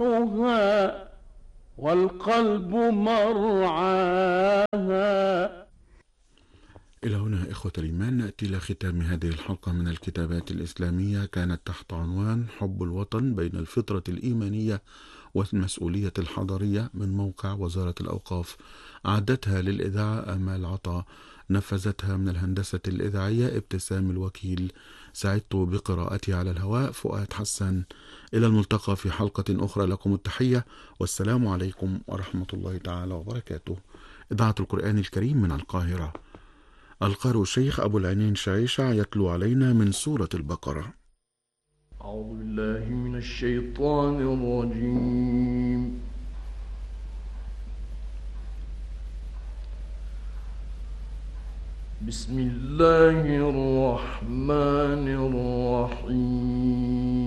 صباحها والقلب مرعاها. إلى هنا إخوة الإيمان نأتي إلى ختام هذه الحلقة من الكتابات الإسلامية، كانت تحت عنوان حب الوطن بين الفطرة الإيمانية والمسؤولية الحضارية، من موقع وزارة الأوقاف. أعدتها للإذاعة آمال عطا، نفذتها من الهندسة الإذاعية ابتسام الوكيل، سعدت بقراءتها على الهواء فؤاد حسن. إلى الملتقى في حلقة أخرى، لكم التحية والسلام عليكم ورحمة الله تعالى وبركاته. إذاعة القرآن الكريم من القاهرة. القارئ الشيخ أبو العينين شعيشع يتلو علينا من سورة البقرة. أعوذ بالله من الشيطان الرجيم. بسم الله الرحمن الرحيم.